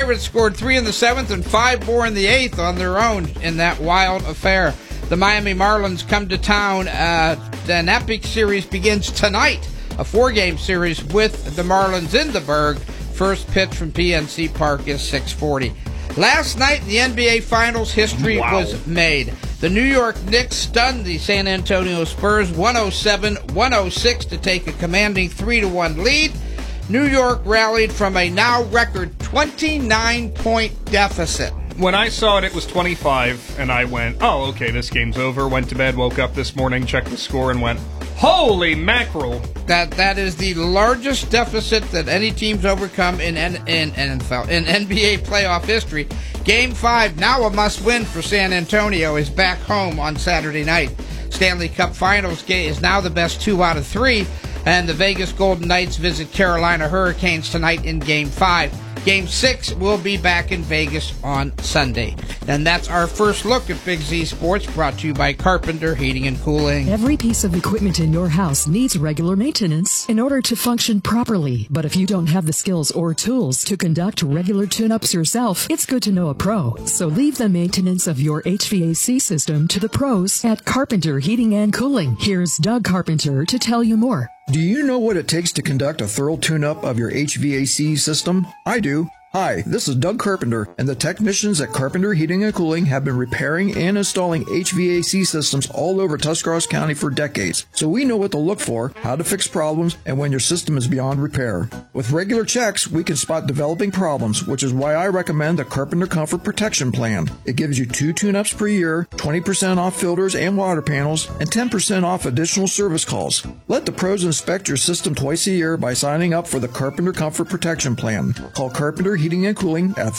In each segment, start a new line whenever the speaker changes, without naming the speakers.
Pirates scored 3 in the 7th and 5 more in the 8th on their own in that wild affair. The Miami Marlins come to town. An epic series begins tonight, a 4-game series with the Marlins in the Berg. First pitch from PNC Park is 6:40. Last night, the NBA Finals history was made. The New York Knicks stunned the San Antonio Spurs 107-106 to take a commanding 3-1 lead. New York rallied from a now record 29-point deficit.
When I saw it, it was 25, and I went, oh, okay, this game's over. Went to bed, woke up this morning, checked the score, and went, holy mackerel.
That is the largest deficit that any team's overcome in NFL, in NBA playoff history. Game 5, now a must-win for San Antonio, is back home on Saturday night. Stanley Cup Finals game is now the best 2 out of 3, and the Vegas Golden Knights visit Carolina Hurricanes tonight in Game 5. Game 6 will be back in Vegas on Sunday. And that's our first look at Big Z Sports, brought to you by Carpenter Heating and Cooling.
Every piece of equipment in your house needs regular maintenance in order to function properly. But if you don't have the skills or tools to conduct regular tune-ups yourself, it's good to know a pro. So leave the maintenance of your HVAC system to the pros at Carpenter Heating and Cooling. Here's Doug Carpenter to tell you more.
Do you know what it takes to conduct a thorough tune-up of your HVAC system? I do. Hi, this is Doug Carpenter, and the technicians at Carpenter Heating and Cooling have been repairing and installing HVAC systems all over Tuscarawas County for decades. So we know what to look for, how to fix problems, and when your system is beyond repair. With regular checks, we can spot developing problems, which is why I recommend the Carpenter Comfort Protection Plan. It gives you 2 tune-ups per year, 20% off filters and water panels, and 10% off additional service calls. Let the pros inspect your system twice a year by signing up for the Carpenter Comfort Protection Plan. Call Carpenter Heating and Cooling at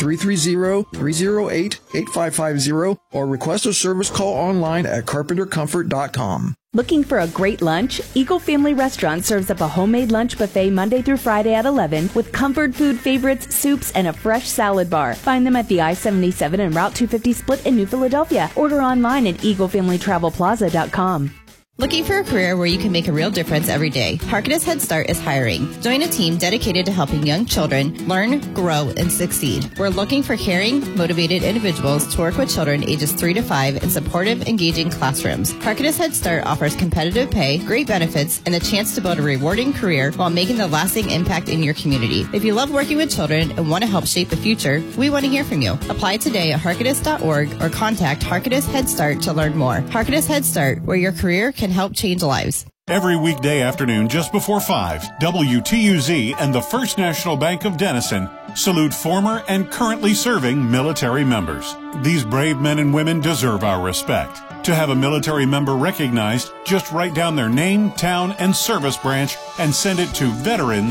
330-308-8550 or request a service call online at carpentercomfort.com.
Looking for a great lunch? Eagle Family Restaurant serves up a homemade lunch buffet Monday through Friday at 11 with comfort food favorites, soups, and a fresh salad bar. Find them at the I-77 and Route 250 split in New Philadelphia. Order online at eaglefamilytravelplaza.com.
Looking for a career where you can make a real difference every day? Harkness Head Start is hiring. Join a team dedicated to helping young children learn, grow, and succeed. We're looking for caring, motivated individuals to work with children ages 3 to 5 in supportive, engaging classrooms. Harkness Head Start offers competitive pay, great benefits, and a chance to build a rewarding career while making a lasting impact in your community. If you love working with children and want to help shape the future, we want to hear from you. Apply today at harkness.org or contact Harkness Head Start to learn more. Harkness Head Start, where your career can help change lives.
Every weekday afternoon just before 5, WTUZ and the First National Bank of Denison salute former and currently serving military members. These brave men and women deserve our respect. To have a military member recognized, just write down their name, town, and service branch and send it to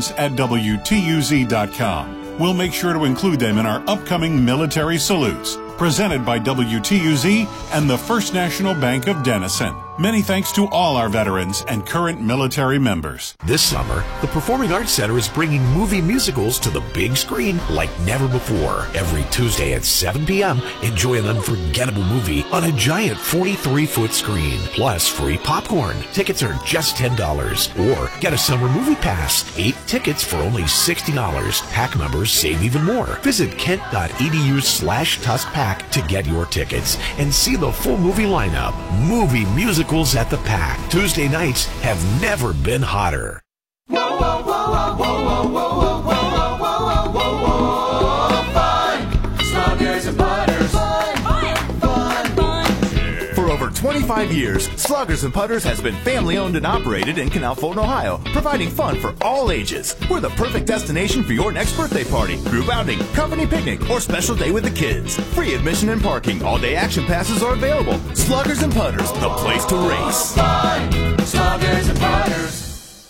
veterans@WTUZ.com. We'll make sure to include them in our upcoming military salutes. Presented by WTUZ and the First National Bank of Denison. Many thanks to all our veterans and current military members.
This summer, the Performing Arts Center is bringing movie musicals to the big screen like never before. Every Tuesday at 7 p.m., enjoy an unforgettable movie on a giant 43-foot screen, plus free popcorn. Tickets are just $10. Or get a summer movie pass, 8 tickets for only $60. PAC members save even more. Visit kent.edu/TuskPAC to get your tickets and see the full movie lineup. Movie musicals at the PAC. Tuesday nights have never been hotter.
Whoa, whoa, whoa, whoa, whoa, whoa, whoa, whoa, whoa, whoa, whoa, whoa, fun. Sluggers and Putters. Fun, fun, fun, fun.
For over 25 years, Sluggers and Putters has been family owned and operated in Canal Fulton, Ohio, providing fun for all ages. We're the perfect destination for your next birthday party, group outing, company picnic, or special day with the kids. Free admission and parking. All-day action passes are available. Sluggers and Putters, the place to race.
Fun. Sluggers and Putters.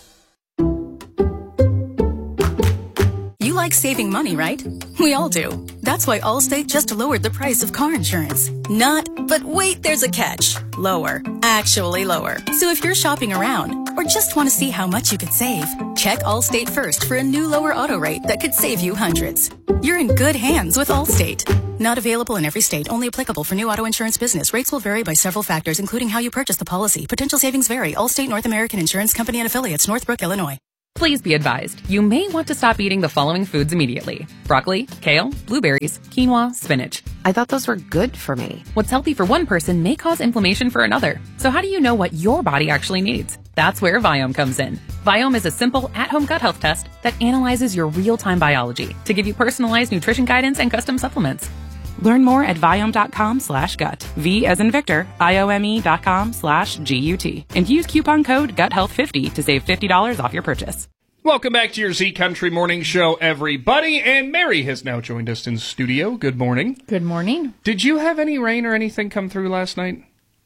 You like saving money, right? We all do. That's why Allstate just lowered the price of car insurance. But wait, there's a catch. Lower. Actually lower. So if you're shopping around or just want to see how much you could save, check Allstate first for a new lower auto rate that could save you hundreds. You're in good hands with Allstate. Not available in every state. Only applicable for new auto insurance business. Rates will vary by several factors, including how you purchase the policy. Potential savings vary. Allstate North American Insurance Company and affiliates, Northbrook, Illinois.
Please be advised, you may want to stop eating the following foods immediately. Broccoli, kale, blueberries, quinoa, spinach.
I thought those were good for me.
What's healthy for one person may cause inflammation for another. So how do you know what your body actually needs? That's where Viome comes in. Viome is a simple, at-home gut health test that analyzes your real-time biology to give you personalized nutrition guidance and custom supplements. Learn more at Viome.com/gut. V as in Victor, IOME.com/GUT. And use coupon code GUTHEALTH50 to save $50 off your purchase.
Welcome back to your Z Country Morning Show, everybody. And Mary has now joined us in studio. Good morning.
Good morning.
Did you have any rain or anything come through last night?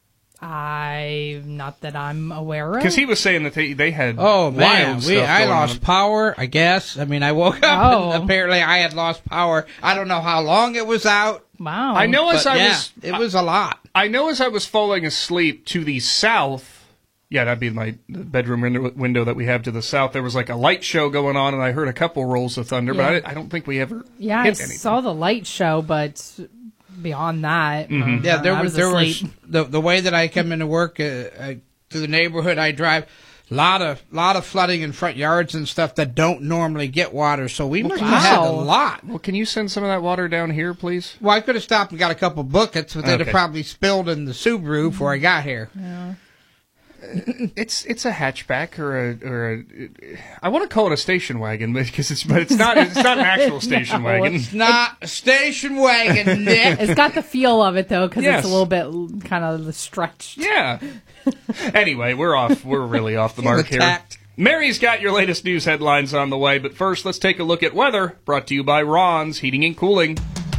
Not that I'm aware of.
Because he was saying that they had
man,
wild stuff
I
going
lost
on.
power, I guess. I mean, I woke up and apparently I had lost power. I don't know how long it was out.
Wow.
I know
it was a lot.
I know as I was falling asleep to the south, that'd be my bedroom window that we have to the south, there was like a light show going on, and I heard a couple rolls of thunder, but I don't think we ever hit anything.
Saw the light show, but beyond that,
there was the way that I come into work to the neighborhood I drive. Lot of flooding in front yards and stuff that don't normally get water, so we must have had a lot.
Well, can you send some of that water down here, please?
Well, I could have stopped and got a couple buckets, but they'd have probably spilled in the Subaru before I got here.
Yeah.
It's a hatchback or I want to call it a station wagon because it's not an actual station wagon.
It's not a station wagon, Nick.
It's got the feel of it though, because it's a little bit kind of stretched.
Yeah. Anyway, we're really off the mark here. Mary's got your latest news headlines on the way, but first let's take a look at weather, brought to you by Ron's Heating and Cooling.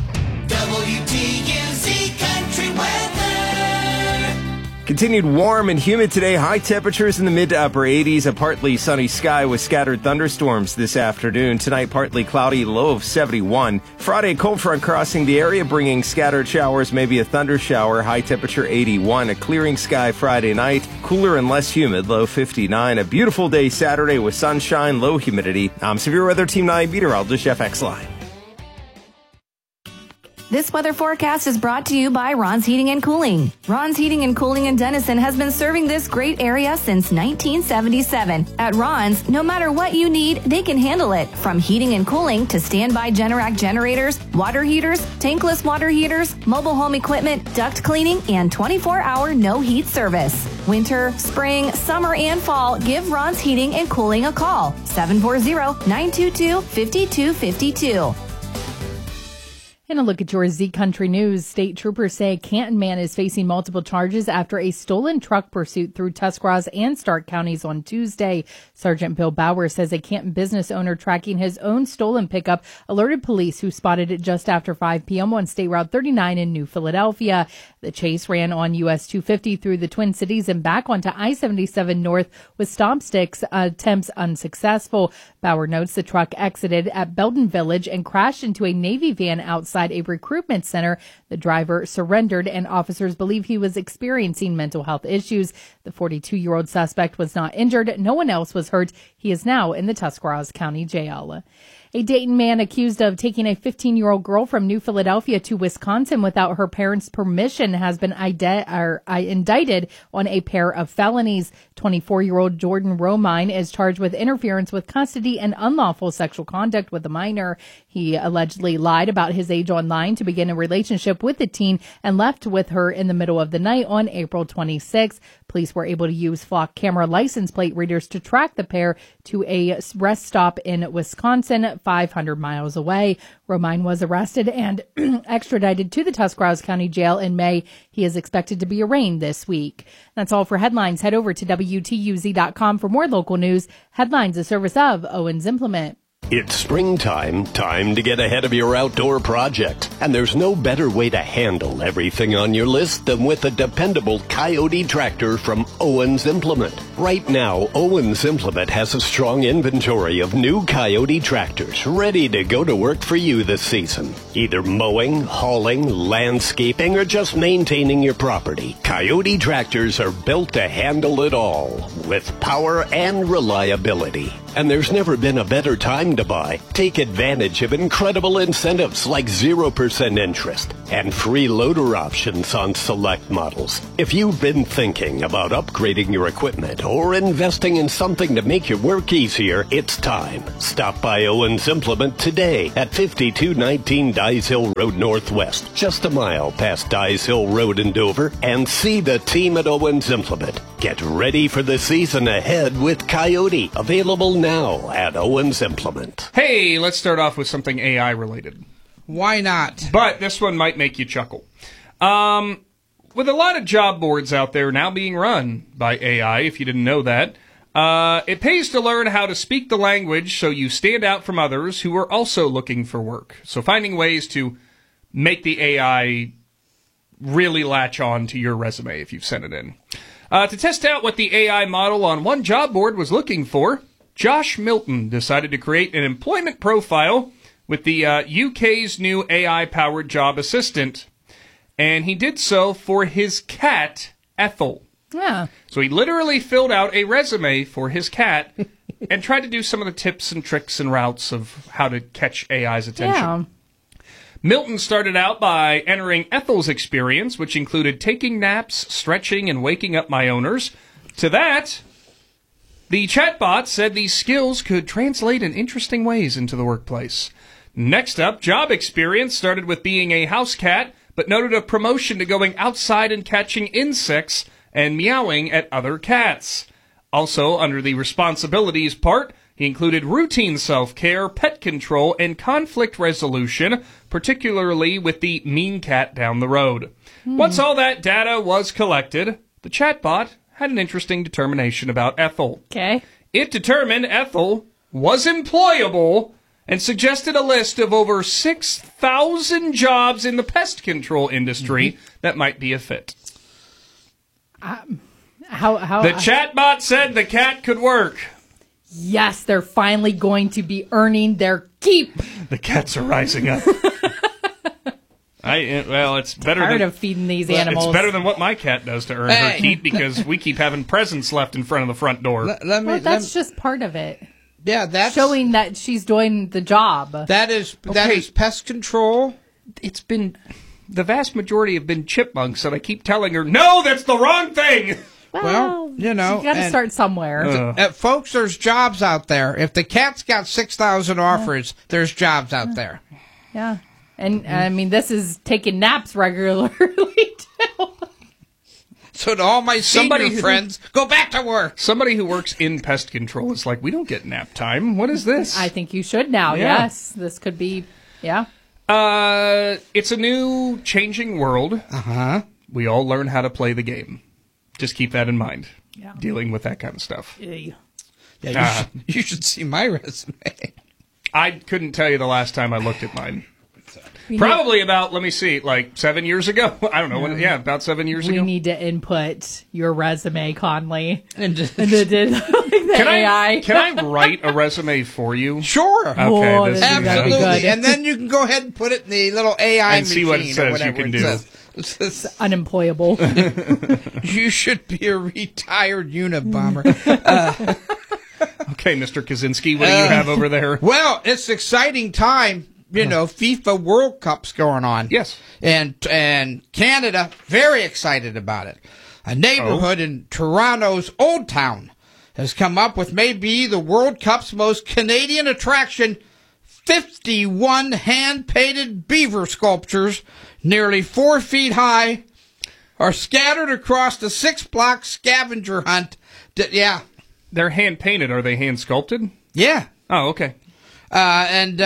WTUZ Country Weather.
Continued warm and humid today. High temperatures in the mid to upper 80s. A partly sunny sky with scattered thunderstorms this afternoon. Tonight, partly cloudy, low of 71. Friday, cold front crossing the area, bringing scattered showers, maybe a thunder shower. High temperature 81. A clearing sky Friday night. Cooler and less humid, low 59. A beautiful day Saturday with sunshine, low humidity. I'm Severe Weather Team 9 meteorologist Jeff Exline.
This weather forecast is brought to you by Ron's Heating and Cooling. Ron's Heating and Cooling in Denison has been serving this great area since 1977. At Ron's, no matter what you need, they can handle it. From heating and cooling to standby Generac generators, water heaters, tankless water heaters, mobile home equipment, duct cleaning, and 24-hour no-heat service. Winter, spring, summer, and fall, give Ron's Heating and Cooling a call. 740-922-5252.
And a look at your Z Country News. State troopers say a Canton man is facing multiple charges after a stolen truck pursuit through Tuscarawas and Stark counties on Tuesday. Sergeant Bill Bauer says a Canton business owner tracking his own stolen pickup alerted police, who spotted it just after 5 p.m. on State Route 39 in New Philadelphia. The chase ran on US 250 through the Twin Cities and back onto I-77 North, with stop sticks attempts unsuccessful. Bauer notes the truck exited at Belden Village and crashed into a Navy van outside a recruitment center. The driver surrendered, and officers believe he was experiencing mental health issues. The 42-year-old suspect was not injured. No one else was hurt. He is now in the Tuscarawas County Jail. A Dayton man accused of taking a 15-year-old girl from New Philadelphia to Wisconsin without her parents' permission has been indicted on a pair of felonies. 24-year-old Jordan Romine is charged with interference with custody and unlawful sexual conduct with a minor. He allegedly lied about his age online to begin a relationship with the teen and left with her in the middle of the night on April 26. Police were able to use flock camera license plate readers to track the pair to a rest stop in Wisconsin, 500 miles away. Romine was arrested and extradited to the Tuscarawas County Jail in May. He is expected to be arraigned this week. That's all for headlines. Head over to WTUZ.com for more local news. Headlines, a service of Owens Implement.
It's springtime, time to get ahead of your outdoor project. And there's no better way to handle everything on your list than with a dependable Coyote tractor from Owens Implement. Right now, Owens Implement has a strong inventory of new Coyote tractors ready to go to work for you this season. Either mowing, hauling, landscaping, or just maintaining your property, Coyote tractors are built to handle it all with power and reliability. And there's never been a better time to buy. Take advantage of incredible incentives like 0% 0% interest, and free loader options on select models. If you've been thinking about upgrading your equipment or investing in something to make your work easier, it's time. Stop by Owens Implement today at 5219 Dyes Hill Road Northwest, just a mile past Dyes Hill Road in Dover, and see the team at Owens Implement. Get ready for the season ahead with Coyote, available now at Owens Implement.
Hey, let's start off with something AI related.
Why not?
But this one might make you chuckle. With a lot of job boards out there now being run by AI, if you didn't know that, it pays to learn how to speak the language so you stand out from others who are also looking for work. So finding ways to make the AI really latch on to your resume if you've sent it in. To test out what the AI model on one job board was looking for, Josh Milton decided to create an employment profile with the UK's new AI-powered job assistant. And he did so for his cat, Ethel.
Yeah.
So he literally filled out a resume for his cat and tried to do some of the tips and tricks and routes of how to catch AI's attention.
Yeah.
Milton started out by entering Ethel's experience, which included taking naps, stretching, and waking up my owners. To that, the chatbot said these skills could translate in interesting ways into the workplace. Next up, job experience started with being a house cat, but noted a promotion to going outside and catching insects and meowing at other cats. Also, under the responsibilities part, he included routine self-care, pet control, and conflict resolution, particularly with the mean cat down the road. Once all that data was collected, the chatbot had an interesting determination about Ethel.
Okay.
It determined Ethel was employable and suggested a list of over 6,000 jobs in the pest control industry that might be a fit. The chatbot said the cat could work.
Yes, they're finally going to be earning their keep.
The cats are rising up. It's better
Tired
than
of feeding these animals.
It's better than what my cat does to earn her keep because we keep having presents left in front of the front door.
That's just part of it.
Yeah, that's
showing that she's doing the job.
That is pest control.
It's been the vast majority have been chipmunks, and I keep telling her, no, that's the wrong thing.
Well, you know,
you got to start somewhere.
Folks, there's jobs out there. If the cat's got 6,000 offers, there's jobs out there.
Yeah. And, I mean, this is taking naps regularly, too.
So to all my senior friends, go back to work.
Somebody who works in pest control is like, we don't get nap time. What is this?
I think you should now, yes. This could be, yeah.
It's a new changing world.
Uh-huh.
We all learn how to play the game. Just keep that in mind. Yeah. Dealing with that kind of stuff.
Yeah, you should see my resume.
I couldn't tell you the last time I looked at mine. Probably about, let me see, like 7 years ago. I don't know when. Yeah, about 7 years ago.
We need to input your resume, Conley,
and
AI.
Can I write a resume for you?
Sure.
Okay,
absolutely. And then you can go ahead and put it in the little AI
and see what it says you can do.
It's unemployable.
You should be a retired Unabomber.
Okay, Mr. Kaczynski, what do you have over there?
Well, it's an exciting time. You know, FIFA World Cup's going on.
Yes.
And Canada, very excited about it. A neighborhood in Toronto's Old Town has come up with maybe the World Cup's most Canadian attraction, 51 hand-painted beaver sculptures, nearly 4 feet high, are scattered across the 6-block scavenger hunt.
They're hand-painted. Are they hand-sculpted?
Yeah.
Oh, okay.
And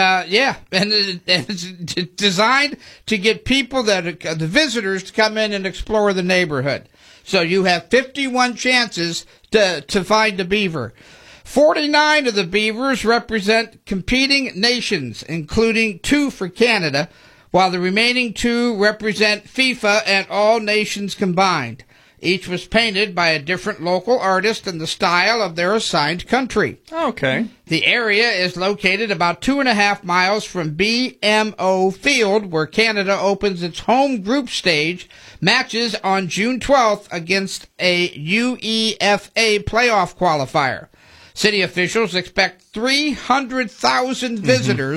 it's designed to get people the visitors to come in and explore the neighborhood. So you have 51 chances to find a beaver. 49 of the beavers represent competing nations, including 2 for Canada, while the remaining 2 represent FIFA and all nations combined. Each was painted by a different local artist in the style of their assigned country.
Okay.
The area is located about 2.5 miles from BMO Field, where Canada opens its home group stage matches on June 12th against a UEFA playoff qualifier. City officials expect 300,000 visitors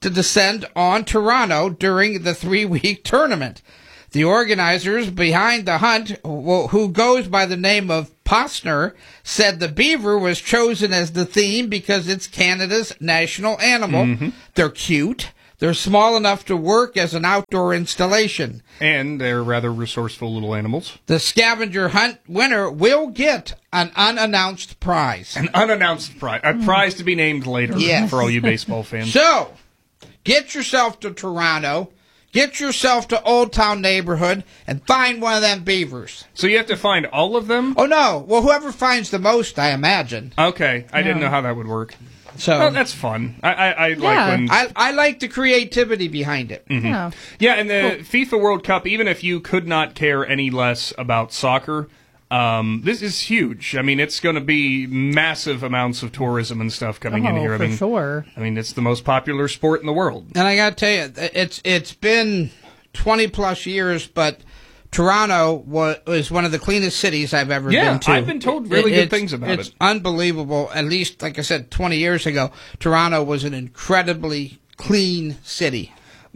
to descend on Toronto during the 3-week tournament. The organizers behind the hunt, who goes by the name of Posner, said the beaver was chosen as the theme because it's Canada's national animal.
Mm-hmm.
They're cute. They're small enough to work as an outdoor installation.
And they're rather resourceful little animals.
The scavenger hunt winner will get an unannounced prize.
An unannounced prize. A prize to be named later for all you baseball fans.
So, get yourself to Toronto. Get yourself to Old Town neighborhood and find one of them beavers.
So you have to find all of them?
Oh, no. Well, whoever finds the most, I imagine.
Okay. I didn't know how that would work.
So
well, that's fun. I like when...
I like the creativity behind it.
Mm-hmm. Yeah, and the FIFA World Cup, even if you could not care any less about soccer, this is huge. I mean, it's going to be massive amounts of tourism and stuff coming in here.
For sure.
I mean, it's the most popular sport in the world.
And I got to tell you, it's been 20-plus years, but Toronto was one of the cleanest cities I've ever been to.
Yeah, I've been told really good things about it.
It's unbelievable. At least, like I said, 20 years ago, Toronto was an incredibly clean city.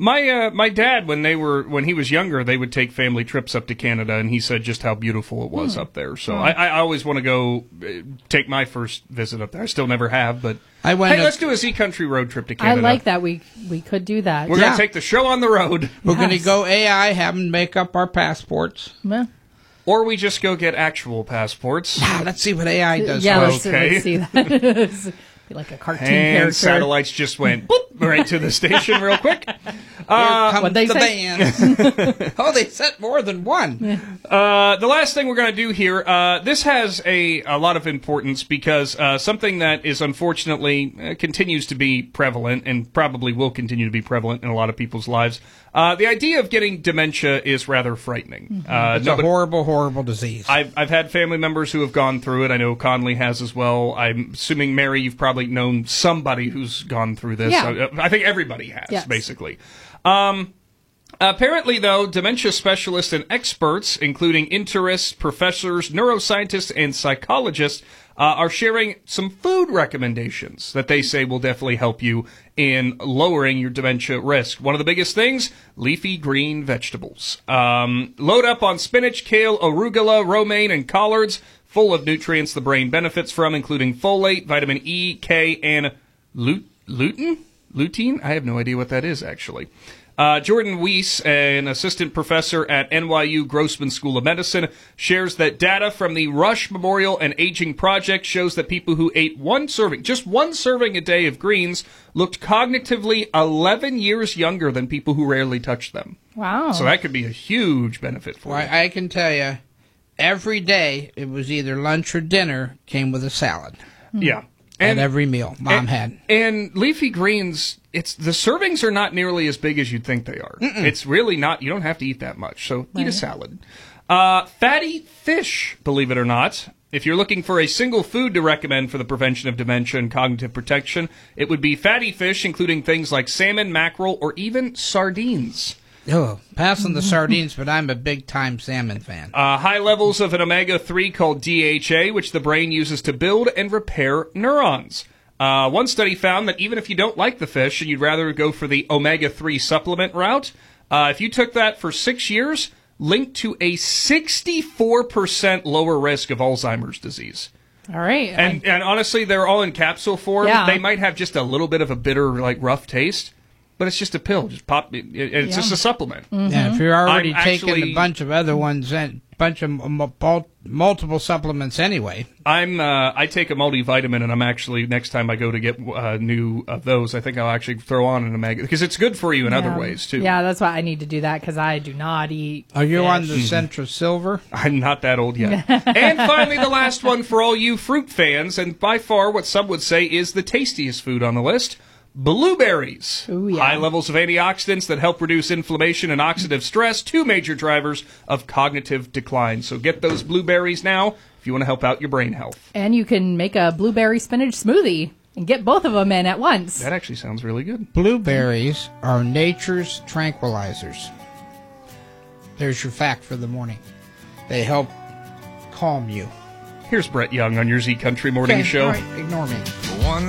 My dad, when he was younger, they would take family trips up to Canada, and he said just how beautiful it was up there. So I always want to go take my first visit up there. I still never have, but let's do a Z Country road trip to Canada.
I like that. We could do that.
We're going to take the show on the road.
We're going to go AI, have them make up our passports.
Yeah.
Or we just go get actual passports.
Let's see what AI does.
Yeah, let's see that. Like a cartoon character.
Satellites just went boop, right to the station real quick.
Here comes the band. Oh, they sent more than one.
The last thing we're going to do here, this has a lot of importance because something that is unfortunately continues to be prevalent and probably will continue to be prevalent in a lot of people's lives. The idea of getting dementia is rather frightening.
It's a horrible, horrible disease.
I've had family members who have gone through it. I know Conley has as well. I'm assuming, Mary, you've probably known somebody who's gone through this.
Yeah.
I think everybody has,
yes.
basically. Apparently, though, dementia specialists and experts, including interists, professors, neuroscientists, and psychologists, are sharing some food recommendations that they say will definitely help you in lowering your dementia risk. One of the biggest things, leafy green vegetables. Load up on spinach, kale, arugula, romaine, and collards, full of nutrients the brain benefits from, including folate, vitamin E, K, and lutein? Lutein? I have no idea what that is, actually. Jordan Weiss, an assistant professor at NYU Grossman School of Medicine, shares that data from the Rush Memorial and Aging Project shows that people who ate just one serving a day of greens, looked cognitively 11 years younger than people who rarely touched them.
Wow.
So that could be a huge benefit for you.
I can tell you, every day, it was either lunch or dinner, came with a salad.
Yeah.
At every meal Mom had.
And leafy greens, the servings are not nearly as big as you'd think they are.
Mm-mm.
It's really not, you don't have to eat that much, so eat a salad. Fatty fish, believe it or not. If you're looking for a single food to recommend for the prevention of dementia and cognitive protection, it would be fatty fish, including things like salmon, mackerel, or even sardines.
Oh, passing the sardines, but I'm a big-time salmon fan.
High levels of an omega-3 called DHA, which the brain uses to build and repair neurons. One study found that even if you don't like the fish and you'd rather go for the omega-3 supplement route, if you took that for 6 years, linked to a 64% lower risk of Alzheimer's disease.
All right.
And honestly, they're all in capsule form.
Yeah.
They might have just a little bit of a bitter, rough taste. But it's just a pill. Just pop it. It's just a supplement.
Mm-hmm.
Yeah, if you're already taking a bunch of other ones and bunch of multiple supplements anyway.
I take a multivitamin, and I'm actually, next time I go to get new of those, I think I'll actually throw on an omega, because it's good for you in other ways, too.
Yeah, that's why I need to do that, because I do not eat
Are you
fish.
on the Centra Silver?
I'm not that old yet. And finally, the last one for all you fruit fans, and by far what some would say is the tastiest food on the list, blueberries.
Ooh, yeah.
High levels of antioxidants that help reduce inflammation and oxidative stress, two major drivers of cognitive decline. So get those blueberries now if you want to help out your brain health.
And you can make a blueberry spinach smoothie and get both of them in at once.
That actually sounds really good.
Blueberries are nature's tranquilizers. There's your fact for the morning. They help calm you.
Here's Brett Young on your Z Country Morning Show.
All right, ignore me.